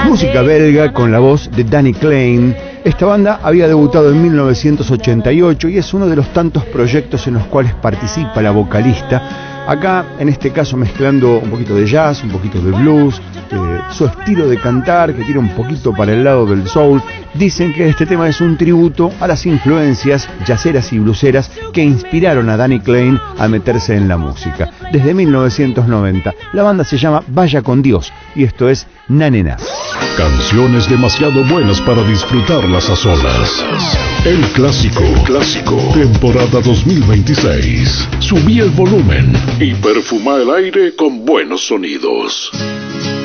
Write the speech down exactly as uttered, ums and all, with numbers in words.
Música belga con la voz de Danny Klein. Esta banda había debutado en mil novecientos ochenta y ocho y es uno de los tantos proyectos en los cuales participa la vocalista. Acá, en este caso, mezclando un poquito de jazz, un poquito de blues, eh, su estilo de cantar, que tira un poquito para el lado del soul. Dicen que este tema es un tributo a las influencias jazzeras y blueseras que inspiraron a Danny Klein a meterse en la música. Desde mil novecientos noventa, la banda se llama Vaya con Dios y esto es Na Nena. Canciones demasiado buenas para disfrutarlas a solas. El clásico, el clásico, temporada dos mil veintiséis. Subí el volumen y perfuma el aire con buenos sonidos.